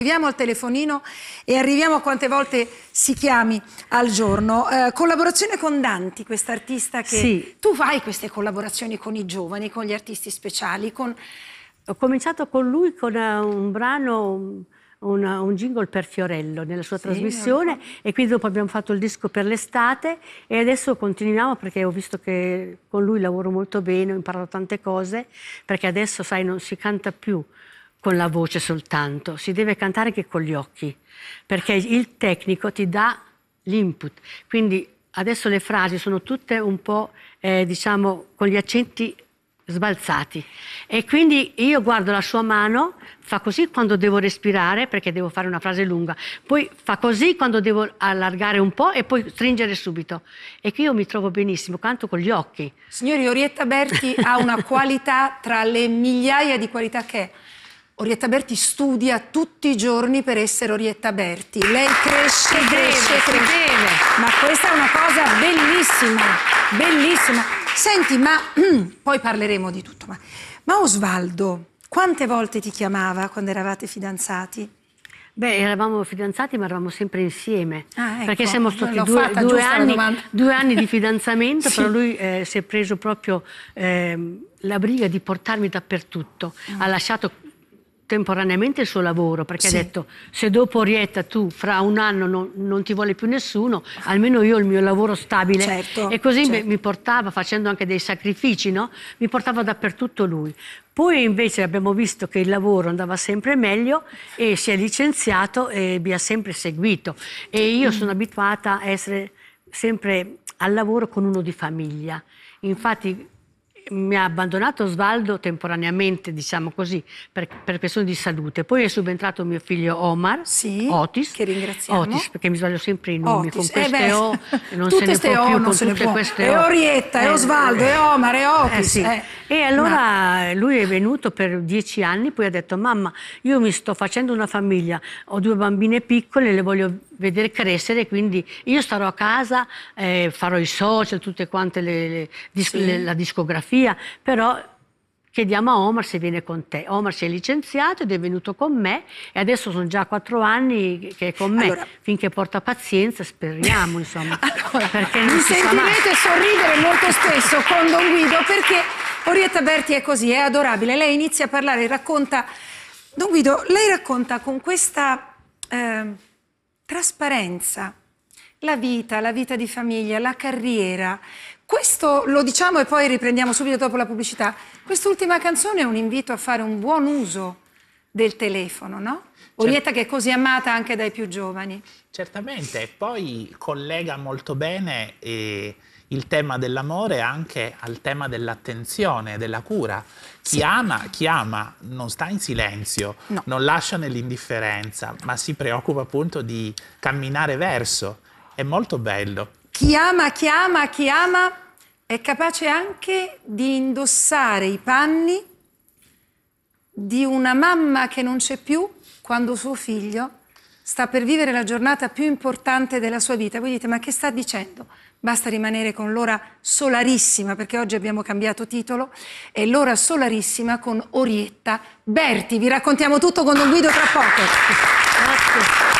Arriviamo al telefonino e arriviamo a quante volte si chiami al giorno. Collaborazione con Danti, quest'artista che... Sì. Tu fai queste collaborazioni con i giovani, con gli artisti speciali, con... Ho cominciato con lui con un brano, un jingle per Fiorello nella sua trasmissione, e quindi dopo abbiamo fatto il disco per l'estate e adesso continuiamo perché ho visto che con lui lavoro molto bene, ho imparato tante cose, perché adesso, sai, non si canta più con la voce soltanto, si deve cantare anche con gli occhi, perché il tecnico ti dà l'input. Quindi adesso le frasi sono tutte un po', diciamo, con gli accenti sbalzati. E quindi io guardo la sua mano, fa così quando devo respirare, perché devo fare una frase lunga, poi fa così quando devo allargare un po' e poi stringere subito. E qui io mi trovo benissimo, canto con gli occhi. Signori, Orietta Berti ha una qualità tra le migliaia di qualità che è. Orietta Berti studia tutti i giorni per essere Orietta Berti. Lei cresce. Ma questa è una cosa bellissima, bellissima. Senti, ma poi parleremo di tutto. Ma Osvaldo, quante volte ti chiamava quando eravate fidanzati? Beh, eravamo fidanzati ma eravamo sempre insieme, ecco, perché siamo stati due anni di fidanzamento, sì. Però lui si è preso proprio la briga di portarmi dappertutto. Ha lasciato temporaneamente il suo lavoro, perché ha detto: se dopo Orietta tu fra un anno non ti vuole più nessuno, almeno io ho il mio lavoro stabile. E così mi portava, facendo anche dei sacrifici, no? Mi portava dappertutto lui. Poi invece abbiamo visto che il lavoro andava sempre meglio e si è licenziato e mi ha sempre seguito. E io sono abituata a essere sempre al lavoro con uno di famiglia. Infatti mi ha abbandonato Osvaldo temporaneamente, diciamo così, per questioni di salute. Poi è subentrato mio figlio Omar, Otis, che ringraziamo. Otis, perché mi sbaglio sempre i nomi, Otis. con queste O non tutte se ne può più, non con se ne tutte può. queste È O. Orietta, è Osvaldo, è Omar, è Otis. E allora lui è venuto per 10 anni, poi ha detto: mamma, io mi sto facendo una famiglia, ho 2 bambine piccole, le voglio vedere crescere, quindi io starò a casa, farò i social, tutte quante la discografia, però chiediamo a Omar se viene con te. Omar si è licenziato ed è venuto con me e adesso sono già 4 anni che è con me. Allora, finché porta pazienza, speriamo, insomma. Perché non mi sentirete sorridere molto spesso con Don Guido, perché Orietta Berti è così, è adorabile. Lei inizia a parlare, racconta... Don Guido, lei racconta con questa trasparenza la vita di famiglia, la carriera. Questo lo diciamo e poi riprendiamo subito dopo la pubblicità. Quest'ultima canzone è un invito a fare un buon uso del telefono, no? Orietta che è così amata anche dai più giovani. Certamente, e poi collega molto bene il tema dell'amore anche al tema dell'attenzione, della cura. Chi ama, non sta in silenzio, non lascia nell'indifferenza, ma si preoccupa appunto di camminare verso. È molto bello. Chi ama è capace anche di indossare i panni di una mamma che non c'è più quando suo figlio sta per vivere la giornata più importante della sua vita. Voi dite: ma che sta dicendo? Basta rimanere con l'ora solarissima, perché oggi abbiamo cambiato titolo, è l'ora solarissima con Orietta Berti. Vi raccontiamo tutto con Don Guido tra poco. Grazie.